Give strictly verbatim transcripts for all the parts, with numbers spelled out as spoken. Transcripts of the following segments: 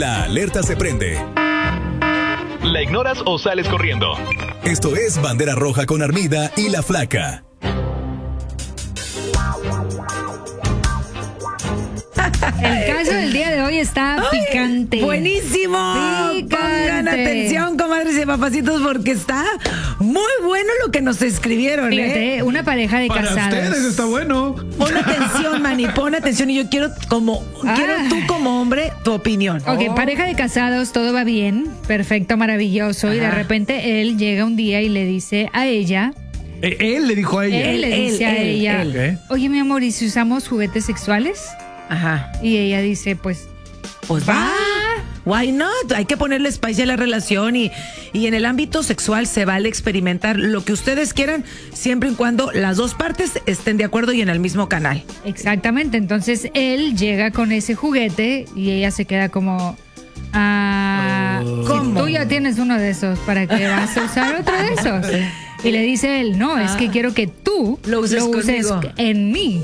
La alerta se prende. ¿La ignoras o sales corriendo? Esto es Bandera Roja con Armida y La Flaca. El caso del día de hoy está Ay, picante. Buenísimo. Picante. Pongan atención, comadres y papacitos, porque está muy bueno lo que nos escribieron. Fíjate, ¿eh? Una pareja de Para casados. Para ustedes está bueno. Pon atención, Manny, pon atención. Y yo quiero, como, ah. quiero tú como hombre, tu opinión. Ok, oh. pareja de casados, todo va bien, perfecto, maravilloso. Ajá. Y de repente él llega un día y le dice a ella... Él le dijo a ella. Él le dice él, a él, ella, él. Oye, mi amor, ¿y si usamos juguetes sexuales? Ajá. Y ella dice, pues... Pues va. Why not? Hay que ponerle spice a la relación y, y en el ámbito sexual se vale experimentar lo que ustedes quieran, siempre y cuando las dos partes estén de acuerdo y en el mismo canal. Exactamente. Entonces él llega con ese juguete y ella se queda como... Ah, ¿Cómo? Si tú ya tienes uno de esos, ¿para qué vas a usar otro de esos? Y le dice él, no, ah. es que quiero que tú lo uses, lo uses en mí.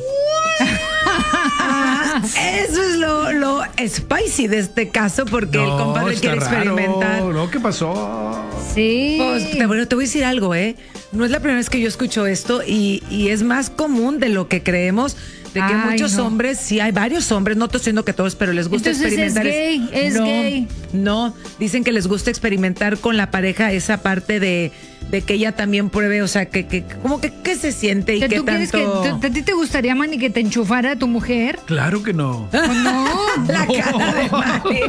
Ah, eso es lo, lo spicy de este caso, porque no, el compadre quiere experimentar. Raro. No, ¿qué pasó? Sí. Pues, te, bueno, te voy a decir algo, ¿eh? No es la primera vez que yo escucho esto y, y es más común de lo que creemos. De que Ay, muchos no. hombres, sí hay varios hombres, no estoy diciendo que todos, pero les gusta Entonces experimentar. Es gay, es no, gay. No, dicen que les gusta experimentar con la pareja esa parte de, de que ella también pruebe, o sea, que, que como que qué se siente y qué ¿Tú tanto. Quieres que, ¿A ti te gustaría, Manny, que te enchufara a tu mujer? Claro que no. ¿O no? La cara de Manny.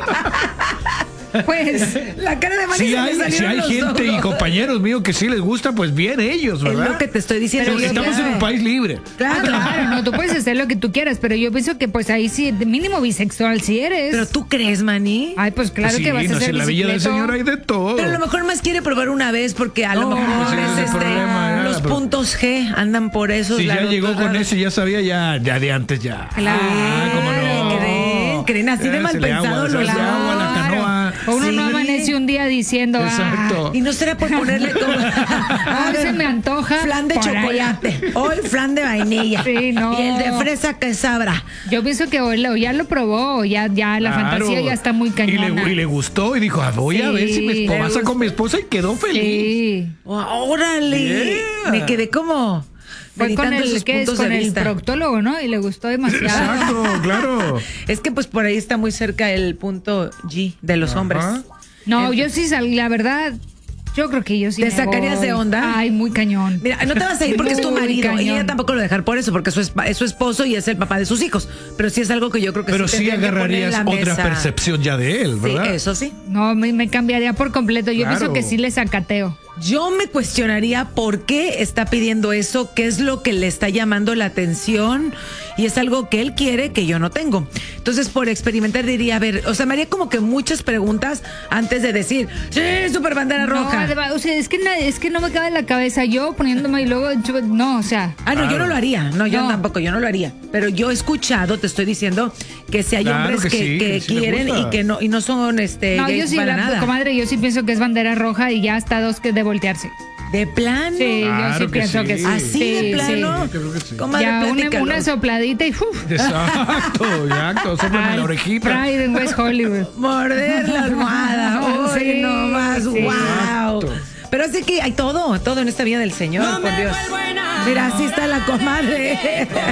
Pues la cara de Manny. Si hay, si hay gente ojos. Y compañeros míos que sí les gusta, pues bien ellos, ¿verdad? Es lo que te estoy diciendo. Porque estamos claro. en un país libre. Claro, claro, no, tú puedes hacer lo que tú quieras, pero yo pienso que pues ahí sí, mínimo bisexual si eres. Pero tú crees, Manny. Ay, pues claro pues sí, que vas no, a ser en la villa del señor hay de todo. Pero a lo mejor más quiere probar una vez porque a no, lo mejor pues es este, problema, los pero... puntos G andan por eso. Si ya llegó con ese, ya sabía ya, ya de antes ya. Claro. Ah, ¿cómo no? ¿Creen? ¿Creen así ya de mal pensados los claro. agua, la canoa. O uno sí. no amanece un día diciendo, exacto. Ah, y no será por ponerle como a ver, se me antoja flan de chocolate, allá. Hoy flan de vainilla. Sí, no. Y el de fresa que sabrá. Yo pienso que hoy lo, ya lo probó, ya, ya la claro. fantasía ya está muy cañona. Y le, y le gustó y dijo, ah, voy sí, a ver si me pasa con mi esposa y quedó feliz. Sí. Órale. Yeah. Me quedé como Fue con el, ¿qué es? Con el proctólogo, ¿no? Y le gustó demasiado. Exacto, claro. Es que pues por ahí está muy cerca el punto G de los Ajá. hombres. No, el, yo sí salí, la verdad, yo creo que yo sí ¿Te sacarías voy. de onda? Ay, muy cañón. Mira, no te vas a ir porque es tu marido. Cañón. Y ella tampoco lo va a dejar por eso, porque es su, es su esposo y es el papá de sus hijos. Pero sí es algo que yo creo que Pero sí sí agarrarías que otra mesa. percepción ya de él, ¿verdad? Sí, eso sí. No, me, me cambiaría por completo. Yo claro. pienso que sí le sacateo. Yo me cuestionaría por qué está pidiendo eso, qué es lo que le está llamando la atención y es algo que él quiere que yo no tengo. Entonces, por experimentar diría, a ver, o sea, me haría como que muchas preguntas antes de decir, sí, super bandera roja. No, o sea, es que, es que no me cabe en la cabeza yo poniéndome y luego, no, o sea. Ah, no, claro. yo no lo haría, no, yo no. tampoco, yo no lo haría. Pero yo he escuchado, te estoy diciendo, que si hay claro hombres que, que, sí, que sí quieren y que no y no son este no, gays yo sí, para la, nada. Comadre, yo sí pienso que es bandera roja y ya está dos que de voltearse. ¿De plano? Sí, claro yo sí que pienso sí. que sí. ¿Así sí, de plano? Sí, creo que sí. Comadre, ya una, una sopladita y ¡uf! Exacto, exacto. Sóplame la orejita. Pride en West Hollywood. Morder la almohada. Hoy sí, no más. Sí. ¡Wow! Exacto. Pero así que hay todo, todo en esta vida del Señor, no por Dios. Mira, así está la comadre.